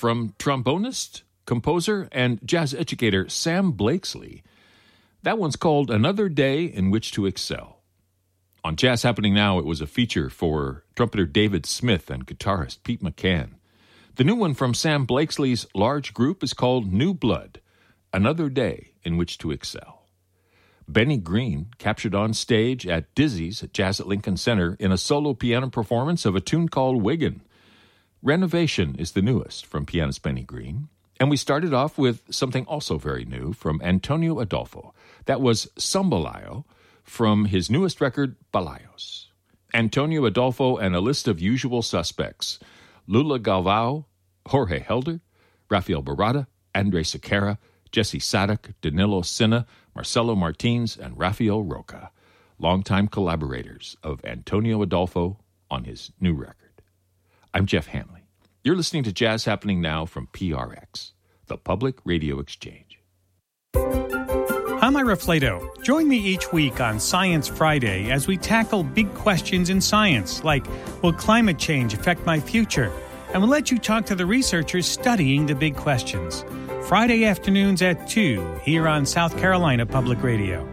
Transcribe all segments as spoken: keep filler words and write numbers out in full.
from trombonist, composer, and jazz educator Sam Blakesley. That one's called Another Day in Which to Excel. On Jazz Happening Now, it was a feature for trumpeter David Smith and guitarist Pete McCann. The new one from Sam Blakesley's large group is called New Blood, Another Day in Which to Excel. Benny Green captured on stage at Dizzy's at Jazz at Lincoln Center in a solo piano performance of a tune called Wiggin. Renovation is the newest from pianist Benny Green. And we started off with something also very new from Antonio Adolfo. That was Sambalayo from his newest record, Balayos. Antonio Adolfo and a list of usual suspects: Lula Galvao, Jorge Helder, Rafael Barada, Andre Sequeira, Jesse Sadek, Danilo Sinna, Marcelo Martins, and Rafael Roca, longtime collaborators of Antonio Adolfo on his new record. I'm Jeff Hanley. You're listening to Jazz Happening Now from P R X, the Public Radio Exchange. I'm Ira Flato. Join me each week on Science Friday as we tackle big questions in science, like, will climate change affect my future? And we'll let you talk to the researchers studying the big questions. Friday afternoons at two, here on South Carolina Public Radio.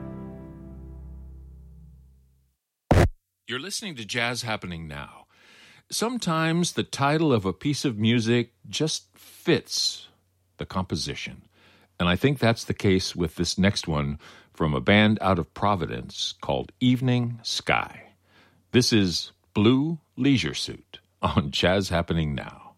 You're listening to Jazz Happening Now. Sometimes the title of a piece of music just fits the composition. And I think that's the case with this next one from a band out of Providence called Evening Sky. This is Blue Leisure Suit on Jazz Happening Now.